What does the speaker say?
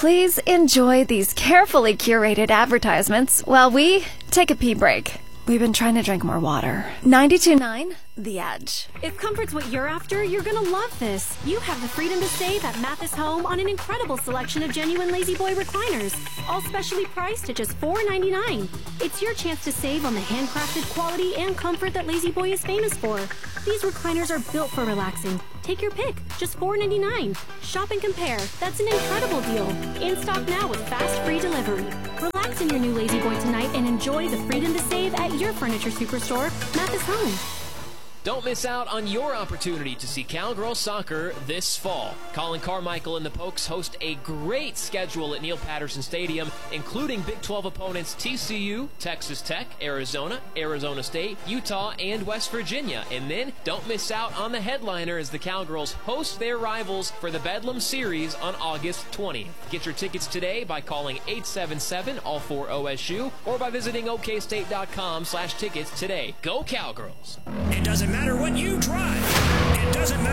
Please enjoy these carefully curated advertisements while we take a pee break. We've been trying to drink more water. 92.9 The Edge. If comfort's what you're after, you're gonna love this. You have the freedom to save at Mathis Home on an incredible selection of genuine Lazy Boy recliners, all specially priced at just $4.99. It's your chance to save on the handcrafted quality and comfort that Lazy Boy is famous for. These recliners are built for relaxing. Take your pick, just $4.99. Shop and compare. That's an incredible deal. In stock now with fast free delivery. Relax in your new Lazy Boy tonight and enjoy the freedom to save at your furniture superstore, Mathis Home. Don't miss out on your opportunity to see Cowgirls soccer this fall. Colin Carmichael and the Pokes host a great schedule at Neil Patterson Stadium, including Big 12 opponents TCU, Texas Tech, Arizona, Arizona State, Utah, and West Virginia. And then don't miss out on the headliner as the Cowgirls host their rivals for the Bedlam Series on August 20th. Get your tickets today by calling 877-ALL4OSU or by visiting okstate.com/tickets today. Go Cowgirls! It doesn't matter what you drive. It doesn't